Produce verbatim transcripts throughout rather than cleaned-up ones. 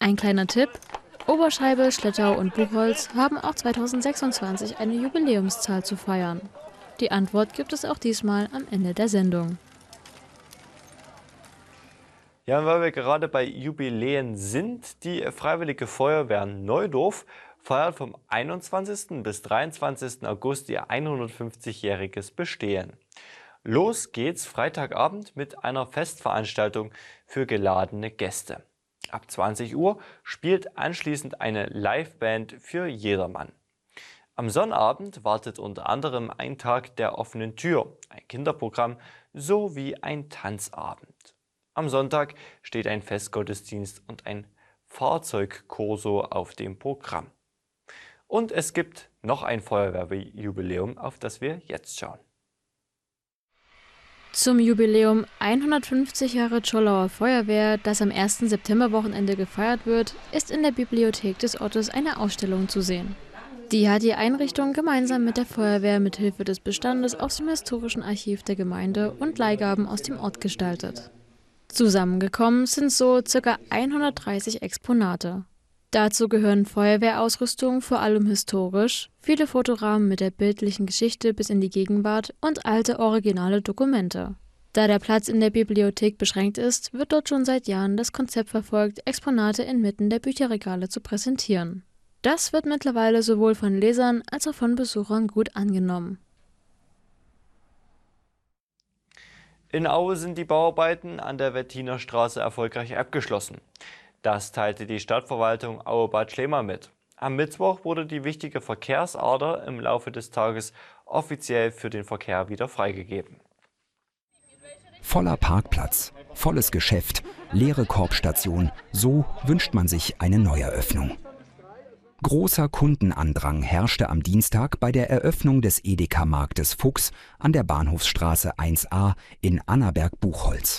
Ein kleiner Tipp: Oberscheibe, Schlettau und Buchholz haben auch zweitausendsechsundzwanzig eine Jubiläumszahl zu feiern. Die Antwort gibt es auch diesmal am Ende der Sendung. Ja, und weil wir gerade bei Jubiläen sind, die Freiwillige Feuerwehr Neudorf feiert vom einundzwanzigsten bis dreiundzwanzigsten August ihr hundertfünfzigjähriges Bestehen. Los geht's Freitagabend mit einer Festveranstaltung für geladene Gäste. Ab zwanzig Uhr spielt anschließend eine Liveband für jedermann. Am Sonnabend wartet unter anderem ein Tag der offenen Tür, ein Kinderprogramm sowie ein Tanzabend. Am Sonntag steht ein Festgottesdienst und ein Fahrzeugkorso auf dem Programm. Und es gibt noch ein Feuerwehrjubiläum, auf das wir jetzt schauen. Zum Jubiläum hundertfünfzig Jahre Zscholauer Feuerwehr, das am ersten Septemberwochenende gefeiert wird, ist in der Bibliothek des Ortes eine Ausstellung zu sehen. Die hat die Einrichtung gemeinsam mit der Feuerwehr mit Hilfe des Bestandes aus dem historischen Archiv der Gemeinde und Leihgaben aus dem Ort gestaltet. Zusammengekommen sind so ca. hundertdreißig Exponate. Dazu gehören Feuerwehrausrüstung, vor allem historisch, viele Fotorahmen mit der bildlichen Geschichte bis in die Gegenwart und alte originale Dokumente. Da der Platz in der Bibliothek beschränkt ist, wird dort schon seit Jahren das Konzept verfolgt, Exponate inmitten der Bücherregale zu präsentieren. Das wird mittlerweile sowohl von Lesern als auch von Besuchern gut angenommen. In Aue sind die Bauarbeiten an der Wettiner Straße erfolgreich abgeschlossen. Das teilte die Stadtverwaltung Aue-Bad Schlema mit. Am Mittwoch wurde die wichtige Verkehrsader im Laufe des Tages offiziell für den Verkehr wieder freigegeben. Voller Parkplatz, volles Geschäft, leere Korbstation, so wünscht man sich eine Neueröffnung. Großer Kundenandrang herrschte am Dienstag bei der Eröffnung des Edeka-Marktes Fuchs an der Bahnhofsstraße eins a in Annaberg-Buchholz.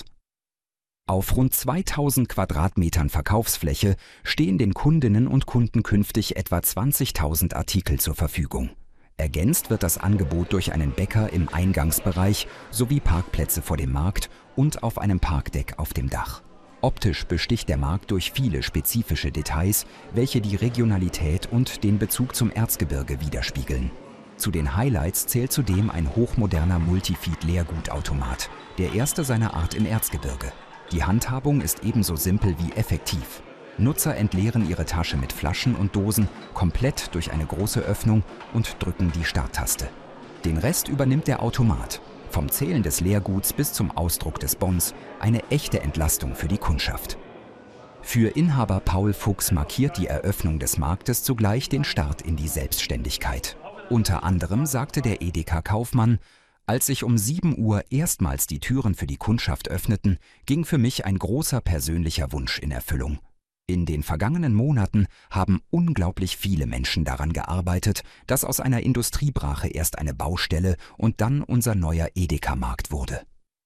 Auf rund zweitausend Quadratmetern Verkaufsfläche stehen den Kundinnen und Kunden künftig etwa zwanzigtausend Artikel zur Verfügung. Ergänzt wird das Angebot durch einen Bäcker im Eingangsbereich sowie Parkplätze vor dem Markt und auf einem Parkdeck auf dem Dach. Optisch besticht der Markt durch viele spezifische Details, welche die Regionalität und den Bezug zum Erzgebirge widerspiegeln. Zu den Highlights zählt zudem ein hochmoderner Multifeed-Leergutautomat, der erste seiner Art im Erzgebirge. Die Handhabung ist ebenso simpel wie effektiv. Nutzer entleeren ihre Tasche mit Flaschen und Dosen komplett durch eine große Öffnung und drücken die Starttaste. Den Rest übernimmt der Automat. Vom Zählen des Leerguts bis zum Ausdruck des Bons eine echte Entlastung für die Kundschaft. Für Inhaber Paul Fuchs markiert die Eröffnung des Marktes zugleich den Start in die Selbstständigkeit. Unter anderem sagte der Edeka-Kaufmann: Als sich um sieben Uhr erstmals die Türen für die Kundschaft öffneten, ging für mich ein großer persönlicher Wunsch in Erfüllung. In den vergangenen Monaten haben unglaublich viele Menschen daran gearbeitet, dass aus einer Industriebrache erst eine Baustelle und dann unser neuer Edeka-Markt wurde.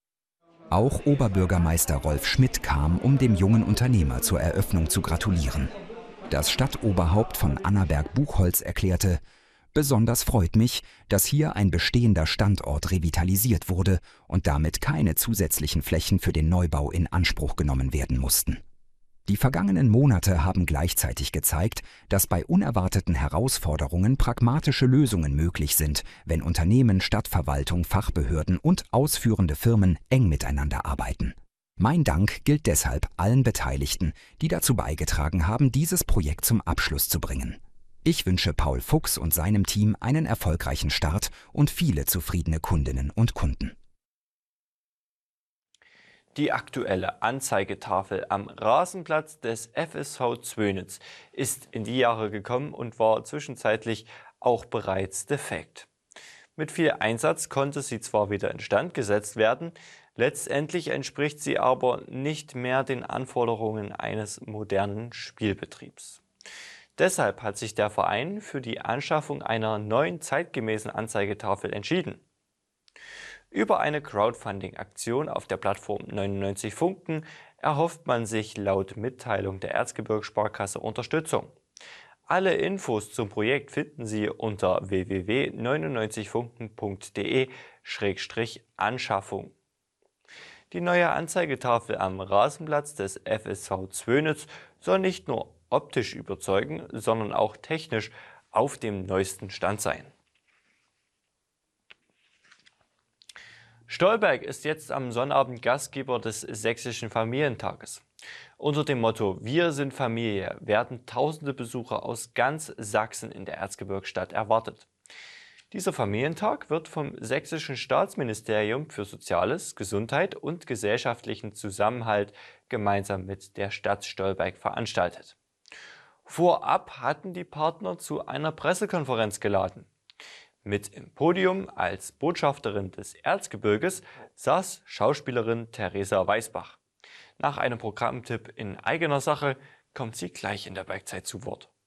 Auch Oberbürgermeister Rolf Schmidt kam, um dem jungen Unternehmer zur Eröffnung zu gratulieren. Das Stadtoberhaupt von Annaberg-Buchholz erklärte: Besonders freut mich, dass hier ein bestehender Standort revitalisiert wurde und damit keine zusätzlichen Flächen für den Neubau in Anspruch genommen werden mussten. Die vergangenen Monate haben gleichzeitig gezeigt, dass bei unerwarteten Herausforderungen pragmatische Lösungen möglich sind, wenn Unternehmen, Stadtverwaltung, Fachbehörden und ausführende Firmen eng miteinander arbeiten. Mein Dank gilt deshalb allen Beteiligten, die dazu beigetragen haben, dieses Projekt zum Abschluss zu bringen. Ich wünsche Paul Fuchs und seinem Team einen erfolgreichen Start und viele zufriedene Kundinnen und Kunden. Die aktuelle Anzeigetafel am Rasenplatz des F S V Zwönitz ist in die Jahre gekommen und war zwischenzeitlich auch bereits defekt. Mit viel Einsatz konnte sie zwar wieder instand gesetzt werden, letztendlich entspricht sie aber nicht mehr den Anforderungen eines modernen Spielbetriebs. Deshalb hat sich der Verein für die Anschaffung einer neuen zeitgemäßen Anzeigetafel entschieden. Über eine Crowdfunding-Aktion auf der Plattform neunundneunzig Funken erhofft man sich laut Mitteilung der Erzgebirgssparkasse Unterstützung. Alle Infos zum Projekt finden Sie unter w w w punkt neunundneunzig funken punkt de Schrägstrich Anschaffung. Die neue Anzeigetafel am Rasenplatz des F S V Zwönitz soll nicht nur optisch überzeugen, sondern auch technisch auf dem neuesten Stand sein. Stolberg ist jetzt am Sonnabend Gastgeber des Sächsischen Familientages. Unter dem Motto Wir sind Familie werden tausende Besucher aus ganz Sachsen in der Erzgebirgsstadt erwartet. Dieser Familientag wird vom Sächsischen Staatsministerium für Soziales, Gesundheit und gesellschaftlichen Zusammenhalt gemeinsam mit der Stadt Stolberg veranstaltet. Vorab hatten die Partner zu einer Pressekonferenz geladen. Mit im Podium als Botschafterin des Erzgebirges saß Schauspielerin Theresa Weißbach. Nach einem Programmtipp in eigener Sache kommt sie gleich in der Bergzeit zu Wort.